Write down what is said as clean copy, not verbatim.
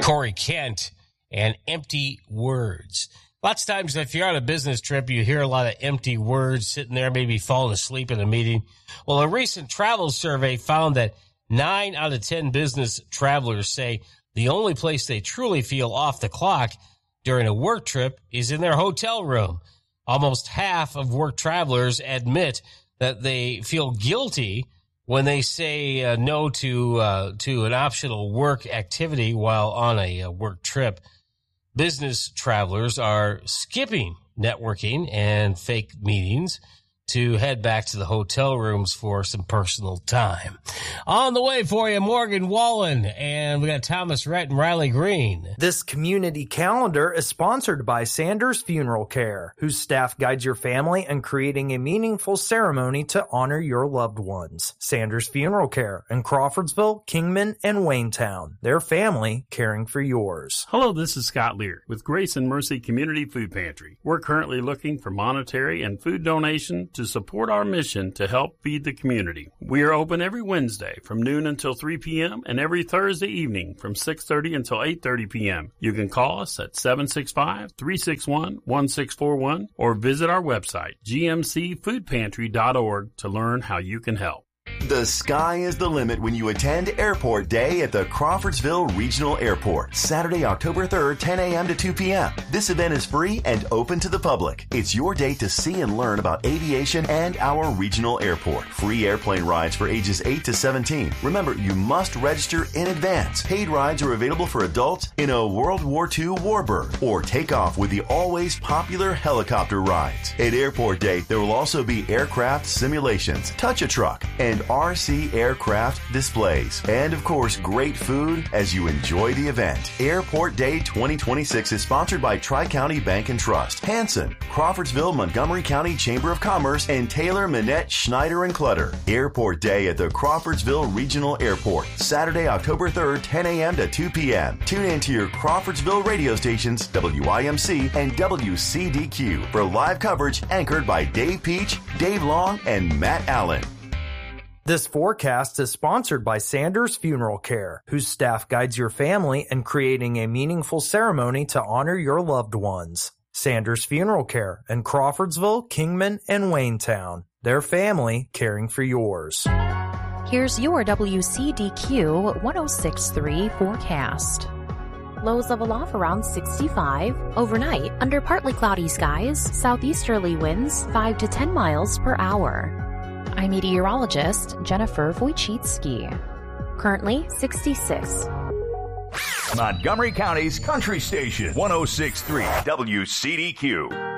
Corey Kent and Empty Words. Lots of times if you're on a business trip, you hear a lot of empty words sitting there, maybe falling asleep in a meeting. Well, a recent travel survey found that 9 out of 10 business travelers say the only place they truly feel off the clock during a work trip is in their hotel room. Almost half of work travelers admit that they feel guilty when they say no to an optional work activity while on a work trip. Business travelers are skipping networking and fake meetings to head back to the hotel rooms for some personal time. On the way for you, Morgan Wallen, and we got Thomas Rhett and Riley Green. This community calendar is sponsored by Sanders Funeral Care, whose staff guides your family in creating a meaningful ceremony to honor your loved ones. Sanders Funeral Care in Crawfordsville, Kingman, and Waynetown. Their family caring for yours. Hello, this is Scott Lear with Grace and Mercy Community Food Pantry. We're currently looking for monetary and food donation to support our mission to help feed the community. We are open every Wednesday from noon until 3 p.m. and every Thursday evening from 6:30 until 8:30 p.m. You can call us at 765-361-1641 or visit our website, gmcfoodpantry.org, to learn how you can help. The sky is the limit when you attend Airport Day at the Crawfordsville Regional Airport, Saturday, October 3rd, 10 a.m. to 2 p.m. This event is free and open to the public. It's your day to see and learn about aviation and our regional airport. Free airplane rides for ages 8 to 17. Remember, you must register in advance. Paid rides are available for adults in a World War II Warbird or take off with the always popular helicopter rides. At Airport Day, there will also be aircraft simulations, touch-a-truck, and RC aircraft displays. And of course, great food as you enjoy the event. Airport Day 2026 is sponsored by Tri-County Bank and Trust, Hanson, Crawfordsville, Montgomery County Chamber of Commerce, and Taylor, Minette, Schneider, and Clutter. Airport Day at the Crawfordsville Regional Airport, Saturday, October 3rd, 10 a.m. to 2 p.m. Tune in to your Crawfordsville radio stations, WIMC and WCDQ, for live coverage anchored by Dave Peach, Dave Long, and Matt Allen. This forecast is sponsored by Sanders Funeral Care, whose staff guides your family in creating a meaningful ceremony to honor your loved ones. Sanders Funeral Care in Crawfordsville, Kingman, and Waynetown. Their family caring for yours. Here's your WCDQ 106.3 forecast. Lows level off around 65. Overnight, under partly cloudy skies, southeasterly winds 5 to 10 miles per hour. I'm meteorologist Jennifer Wojcicki. Currently 66. Montgomery County's Country Station, 106.3 WCDQ.